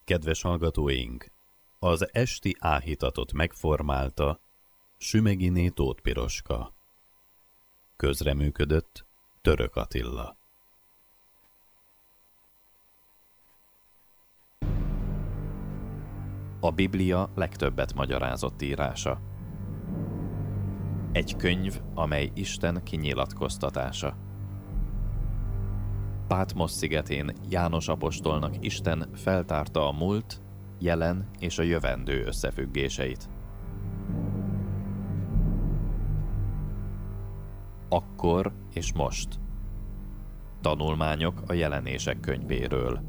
Kedves hallgatóink! Az esti áhítatot megformálta Sümeghiné Tóth Piroska. Közreműködött Török Attila. A Biblia legtöbbet magyarázott írása. Egy könyv, amely Isten kinyilatkoztatása. Pátmosz szigetén János apostolnak Isten feltárta a múlt, jelen és a jövendő összefüggéseit. Akkor és most. Tanulmányok a Jelenések könyvéről.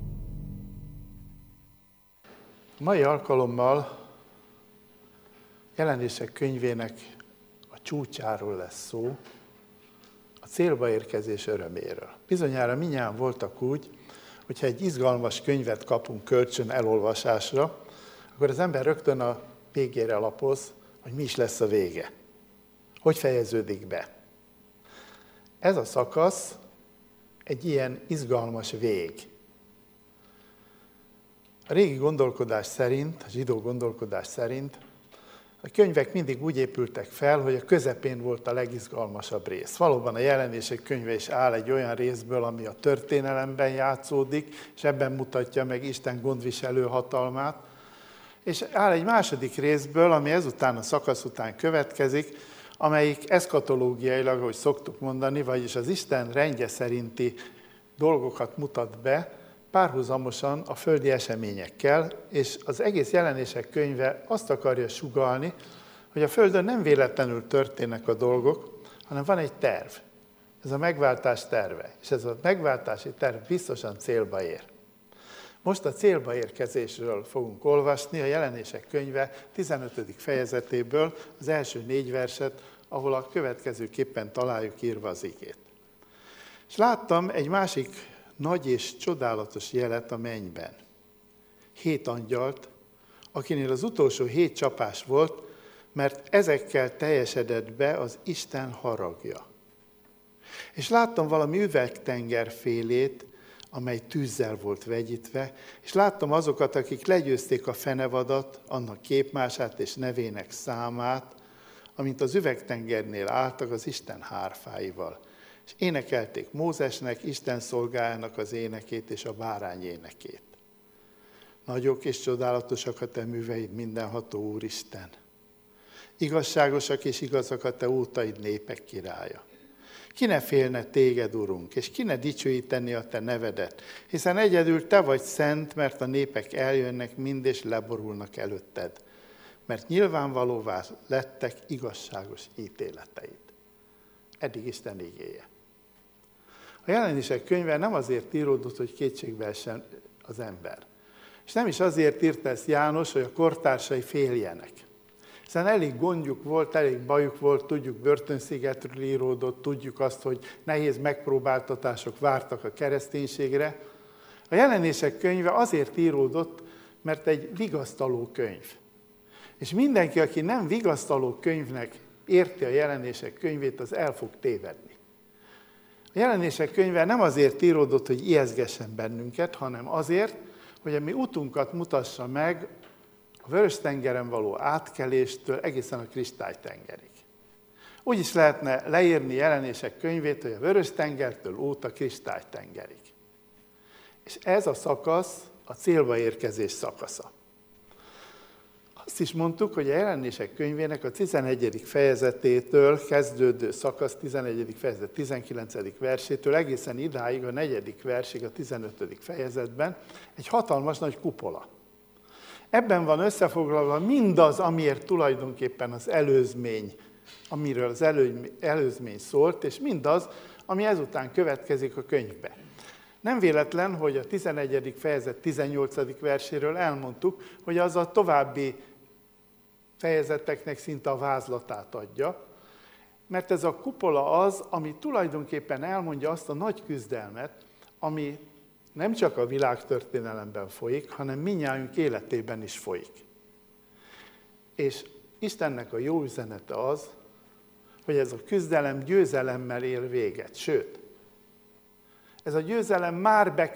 A mai alkalommal Jelenések könyvének a csúcsáról lesz szó, a célba érkezés öröméről. Bizonyára mindnyájan voltak úgy, hogyha egy izgalmas könyvet kapunk kölcsön elolvasásra, akkor az ember rögtön a végére lapoz, hogy mi is lesz a vége. Hogy fejeződik be. Ez a szakasz egy ilyen izgalmas vég. A régi gondolkodás szerint, a zsidó gondolkodás szerint a könyvek mindig úgy épültek fel, hogy a közepén volt a legizgalmasabb rész. Valóban a Jelenések könyve is áll egy olyan részből, ami a történelemben játszódik, és ebben mutatja meg Isten gondviselő hatalmát. És áll egy második részből, ami ezután a szakasz után következik, amelyik eszkatológiailag, ahogy szoktuk mondani, vagyis az Isten rendje szerinti dolgokat mutat be, párhuzamosan a földi eseményekkel, és az egész Jelenések könyve azt akarja sugallni, hogy a Földön nem véletlenül történnek a dolgok, hanem van egy terv. Ez a megváltás terve, és ez a megváltási terv biztosan célba ér. Most a célba érkezésről fogunk olvasni, a Jelenések könyve 15. fejezetéből az első 4 verset, ahol a következőképpen találjuk írva az igét. És láttam egy másik nagy és csodálatos jelet a mennyben. 7 angyalt, akinél az utolsó 7 csapás volt, mert ezekkel teljesedett be az Isten haragja. És láttam valami üvegtengerfélét, amely tűzzel volt vegyítve, és láttam azokat, akik legyőzték a fenevadat, annak képmását és nevének számát, amint az üvegtengernél álltak az Isten hárfáival. És énekelték Mózesnek, Isten szolgájának az énekét és a bárány énekét. Nagyok és csodálatosak a te műveid, mindenható Úristen. Igazságosak és igazak a te útaid, népek királya. Ki ne félne téged, Urunk, és ki ne dicsőíteni a te nevedet, hiszen egyedül te vagy szent, mert a népek eljönnek mind és leborulnak előtted, mert nyilvánvalóvá lettek igazságos ítéleteid. Eddig Isten igéje. A Jelenések könyve nem azért íródott, hogy kétségbe essen az ember. És nem is azért írta ezt János, hogy a kortársai féljenek. Hiszen elég gondjuk volt, elég bajuk volt, tudjuk, börtönszigetről íródott, tudjuk azt, hogy nehéz megpróbáltatások vártak a kereszténységre. A Jelenések könyve azért íródott, mert egy vigasztaló könyv. És mindenki, aki nem vigasztaló könyvnek érti a Jelenések könyvét, az el fog tévedni. A Jelenések könyve nem azért íródott, hogy ijeszgessen bennünket, hanem azért, hogy a mi utunkat mutassa meg a Vörös-tengeren való átkeléstől egészen a Kristálytengerig. Úgy is lehetne leírni Jelenések könyvét, hogy a Vörös-tengertől út a Kristálytengerig. És ez a szakasz a célba érkezés szakasza. Azt is mondtuk, hogy a Jelenések könyvének a 11. fejezetétől kezdődő szakasz, 11. fejezet 19. versétől egészen idáig, a 4. versig, a 15. fejezetben egy hatalmas nagy kupola. Ebben van összefoglalva mindaz, amiért tulajdonképpen az előzmény, amiről az előzmény szólt, és mindaz, ami ezután következik a könyvbe. Nem véletlen, hogy a 11. fejezet 18. verséről elmondtuk, hogy az a további fejezeteknek szinte a vázlatát adja, mert ez a kupola az, ami tulajdonképpen elmondja azt a nagy küzdelmet, ami nem csak a világtörténelemben folyik, hanem mindnyájunk életében is folyik. És Istennek a jó üzenete az, hogy ez a küzdelem győzelemmel ér véget. Sőt, ez a győzelem már